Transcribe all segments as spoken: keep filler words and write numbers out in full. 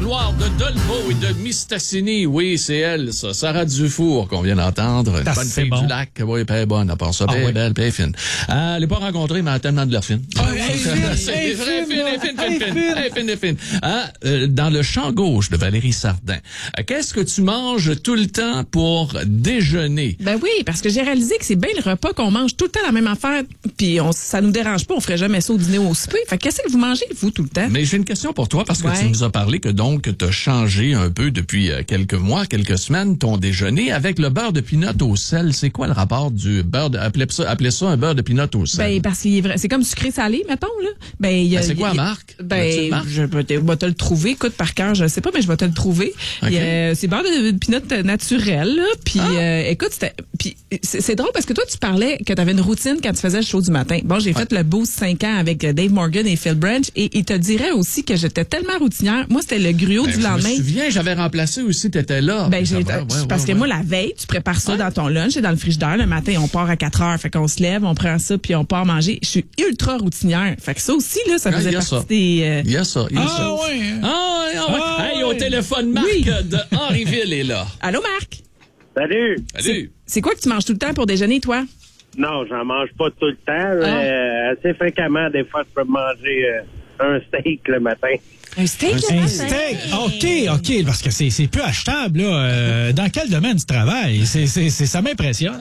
gloire de Dolbeau et de Mistassini. Oui, c'est elle, ça. Sarah Dufour, qu'on vient d'entendre. Une Ça, bonne c'est fille bon. du lac. Oui, pas bonne. À part ça, Ah, bien oui. belle, bien fine. Euh, elle n'est pas rencontrée, mais elle a tellement de l'air fine. Ah, elle est fine, C'est elle est vrai, fine, fine, là. elle est fine, Elle est fine, fine. fine. Elle est fine, elle est fine. Ah, euh, dans le champ gauche de Valérie Sardin, euh, qu'est-ce que tu manges tout le temps pour déjeuner? Ben oui, parce que j'ai réalisé que c'est bien le repas qu'on mange tout le temps la même affaire, puis on, ça nous dérange pas, on ferait jamais ça au dîner ou au souper. Fait que qu'est-ce que vous mangez, vous, tout le temps? Mais j'ai une question pour toi, parce que Ouais. tu nous as parlé que donc tu as changé un peu depuis euh, quelques mois, quelques semaines, ton déjeuner avec le beurre de pinot au sel. C'est quoi le rapport du beurre de... Appelez ça, appelez ça un beurre de pinot au sel. Ben, parce qu'il est vrai. C'est comme sucré-salé, mettons, là. Ben, il y a- Ben, c'est quoi la il y a- marque? As-tu Ben, une marque? je vais te, vais te le trouver. Écoute, par cœur, je sais pas, mais je vais te le trouver. Ok. Il y a- C'est beurre de, de pinot naturel, là. Puis, Ah. euh, écoute, c'était, puis c'est c'est drôle parce que toi, tu parlais que tu avais une routine quand tu faisais le show du matin. Bon, j'ai fait le boost cinq ans avec euh, Dave Morgan et Phil Branch et il te dirait aussi que j'étais tellement routinière. Moi, c'était le gruau Ben, du je lendemain. me souviens, j'avais remplacé aussi, t'étais là. Ben, j'ai, Ça va, ouais, parce ouais, que ouais. moi, la veille, tu prépares ça dans ton lunch et dans le frigidaire. Le matin, on part à quatre heures. Fait qu'on se lève, on prend ça, puis on part manger. Je suis ultra routinière. Fait que ça aussi, là, ça Ah, faisait il y a partie ça. des... euh, Il y a ça, il y a Ah, ça. ouais. Ah, ouais, ah, ouais. Ah, Hey, au ouais. téléphone, Marc Oui. de Henryville est là. Allô, Marc? Salut! Salut. C'est quoi que tu manges tout le temps pour déjeuner, toi? Non, j'en mange pas tout le temps. mais assez fréquemment, des fois, je peux manger euh, un steak le matin. Un steak, le Un matin? steak. OK, OK, parce que c'est c'est peu achetable, là. Euh, dans quel domaine tu travailles? C'est, c'est, c'est, ça m'impressionne.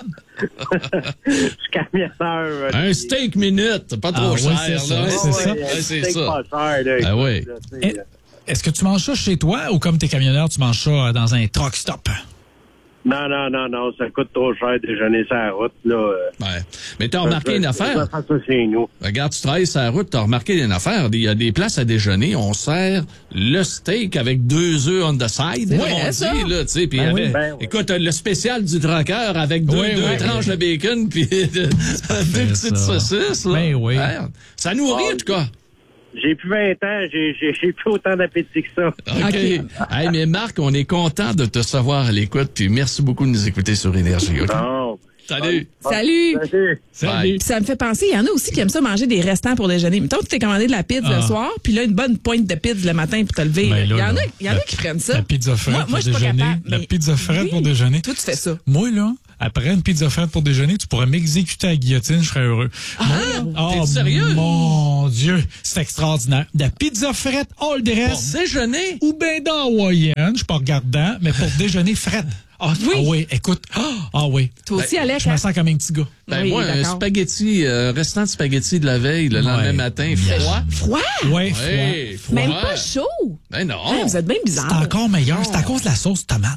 Je suis camionneur. euh, Un steak minute, pas trop Ah, ouais, cher, c'est ça, là. c'est ça. un Ouais, c'est steak ça. pas cher, là. Ah écoute, oui. là, tu sais, Eh, là. Est-ce que tu manges ça chez toi ou comme t'es camionneur, tu manges ça dans un truck stop? Non, non, non, non, ça coûte trop cher déjeuner sur la route, là. euh. Ouais. Mais t'as remarqué Je- une je- affaire? Je vais faire ça chez nous. Regarde, tu travailles sur la route, t'as remarqué une affaire. Il y a des places à déjeuner, on sert le steak avec deux œufs on the side, C'est comme vrai, on ça? dit, là, tu sais. Puis Ben avec- oui. Ben oui. écoute, le spécial du trucker avec deux, Oui, deux oui. tranches de bacon puis deux petites ça. saucisses, là. Ben oui. Ouais. Ça nourrit, en tout cas. J'ai plus vingt ans, j'ai j'ai- j'ai plus autant d'appétit que ça. OK. OK. Hey, mais Marc, on est content de te savoir à l'écoute, puis merci beaucoup de nous écouter sur Énergie, OK? Non. Salut! Salut! Salut. Bye. Puis ça me fait penser, il y en a aussi qui aiment ça manger des restants pour déjeuner. Mettons, tu t'es commandé de la pizza Ah. le soir, puis là, une bonne pointe de pizza le matin pour te lever. Ben il y là, en là, a, il y en a la- qui prennent ça. La pizza frette Moi, pour moi, je suis pas déjeuner. capable. La mais- pizza frette Oui. pour déjeuner. Toi, tu fais ça. Moi, là, après une pizza frette pour déjeuner, tu pourrais m'exécuter à la guillotine, je serais heureux. Ah! Oh, T'es sérieux? Mon Dieu, c'est extraordinaire. De la pizza frette all Pour dress déjeuner? ou ben dans Hawaïenne, je suis pas regardant, mais pour déjeuner frette. Ah Oui. ah oui, écoute. Ah ah oui. Toi aussi, Alex. Je me hein? sens comme un petit gars. Ben Oui, moi, un d'accord. spaghetti, euh, restant de spaghetti de la veille, le lendemain Ouais. matin, froid. Froid? Ouais, froid. Hey, froid. Même pas chaud. Ben non. Hein, vous êtes bien C'est bizarre. encore meilleur. C'est à cause de la sauce tomate.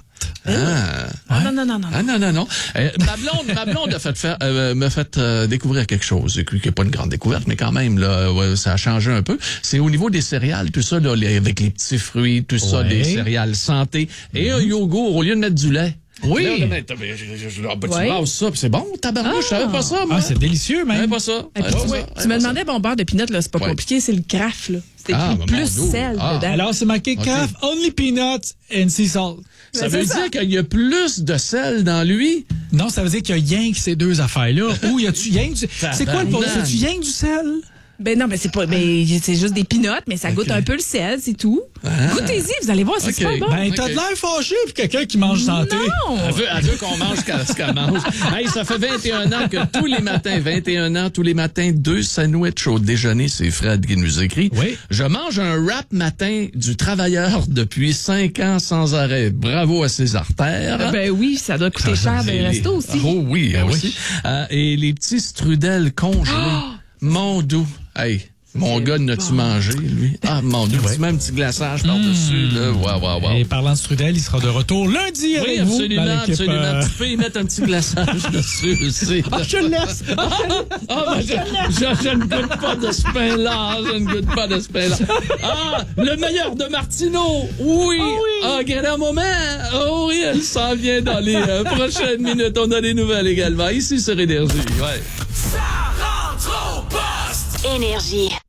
Ah. Ah, non, non, non, non. Ah non, non, non. Euh, ma blonde, ma blonde a fait faire, euh, m'a fait euh, découvrir quelque chose, qui n'est pas une grande découverte, mais quand même, là, ouais, ça a changé un peu. C'est au niveau des céréales, tout ça, là, les- avec les petits fruits, tout ça, Ouais. des céréales santé, et un yogourt au lieu de mettre du lait. Oui. Là, là, ben, t'as- ben, je- je- je- ah, ben, tu Ouais. brasses ça, puis c'est bon, tabarnouche, je savais pas ça, moi. Ah, c'est délicieux, Je savais même. pas ça. Et Je puis, savais tu pas ça. tu Je savais me pas ça. demandais, bon, beurre de pinot, là, c'est pas Ouais. compliqué, c'est le craft, là. C'est Ah, écrit ben, plus mon Dieu. sel Ah. dedans. Alors, c'est marqué Ok. calf, only peanuts and sea salt. Ça Ben, veut c'est dire qu'il y a plus de sel dans lui? Non, ça veut dire qu'il y a rien que ces deux affaires-là. Ou y a-tu rien que du... C'est quoi le Tabarnak. C'est-tu rien que du sel? Ben non, mais c'est pas, ben, c'est juste des pinottes, mais ça goûte Ok. un peu le sel, c'est tout. Goûtez-y, vous allez voir, c'est Ok. super bon. Ben, t'as Ok. de l'air fâché pour quelqu'un qui mange santé. Non! Elle veut, elle veut qu'on mange ce qu'elle mange. Hey, ça fait vingt et un ans que tous les matins, vingt et un ans, tous les matins, deux sandwichs au déjeuner. C'est Fred qui nous écrit. Oui. Je mange un wrap matin du travailleur depuis cinq ans sans arrêt. Bravo à ses artères. Ben oui, ça doit coûter cher Et des les- restos aussi. Oh oui, Ben oui. aussi. Euh, et les petits strudels congelés. Mon doux. Hey. Mon gars, n'as-tu mangé, lui? Ah, mon Dieu, Ouais. tu mets un petit glaçage par-dessus, là. Waouh, waouh, waouh. Et parlant de Strudel, il sera de retour lundi Oui, avec vous absolument, dans l'équipe. absolument. euh, Tu peux y mettre un petit glaçage dessus aussi. Ah, je le laisse! Ah, ben, je, je- je ne goûte pas de ce pain-là. Je ne goûte pas de ce pain-là. Ah, le meilleur de Martineau. Oui. Ah, grand moment. Oh oui, elle s'en vient dans les euh, prochaines minutes. On a des nouvelles également. Ici sur Énergie. Ouais. Énergie.